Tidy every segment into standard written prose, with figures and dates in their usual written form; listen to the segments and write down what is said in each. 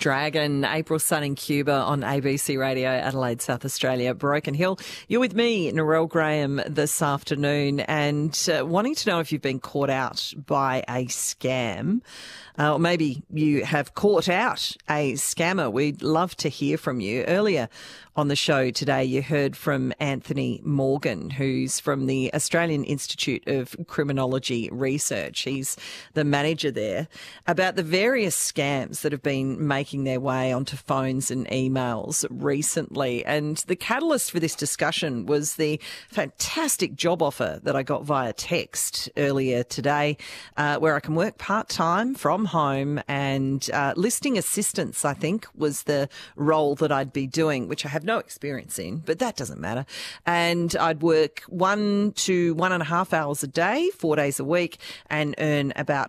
Dragon, April Sun in Cuba on ABC Radio, Adelaide, South Australia, Broken Hill. You're with me, Narelle Graham, this afternoon, and wanting to know if you've been caught out by a scam. Or maybe you have caught out a scammer. We'd love to hear from you. Earlier on the show today, you heard from Anthony Morgan, who's from the Australian Institute of Criminology Research. He's the manager there, about the various scams that have been making their way onto phones and emails recently. And the catalyst for this discussion was the fantastic job offer that I got via text earlier today, where I can work part-time from home, and listing assistance, I think, was the role that I'd be doing, which I have no experience in, but that doesn't matter. And I'd work 1 to 1.5 hours a day, 4 days a week, and earn about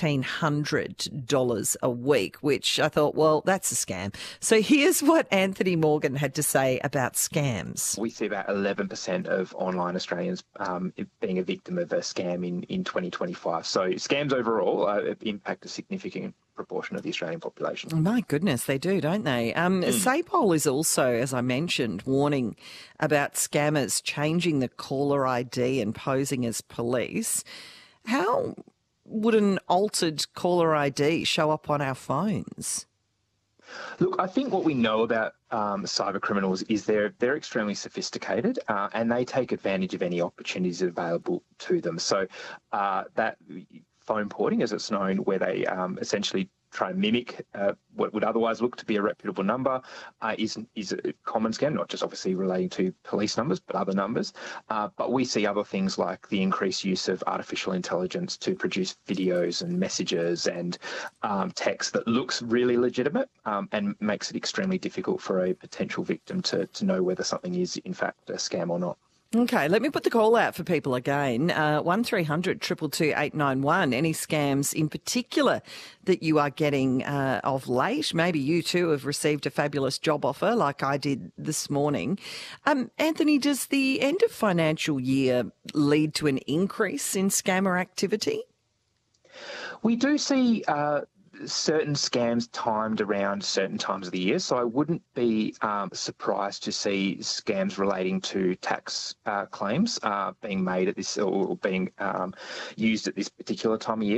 $1,400 a week, which I thought, well, that's a scam. So here's what Anthony Morgan had to say about scams. We see about 11% of online Australians being a victim of a scam in 2025. So scams overall impact a significant proportion of the Australian population. My goodness, they do, don't they? SAPOL is also, as I mentioned, warning about scammers changing the caller ID and posing as police. How would an altered caller ID show up on our phones? Look, I think what we know about cyber criminals is they're extremely sophisticated and they take advantage of any opportunities available to them. So that phone porting, as it's known, where they essentially try and mimic what would otherwise look to be a reputable number, is a common scam, not just obviously relating to police numbers, but other numbers. But we see other things like the increased use of artificial intelligence to produce videos and messages and text that looks really legitimate and makes it extremely difficult for a potential victim to know whether something is in fact a scam or not. Okay, let me put the call out for people again. 1300 222 891. Any scams in particular that you are getting of late? Maybe you too have received a fabulous job offer like I did this morning. Anthony, does the end of financial year lead to an increase in scammer activity? We do see certain scams timed around certain times of the year. So I wouldn't be surprised to see scams relating to tax claims being made at this or being used at this particular time of year.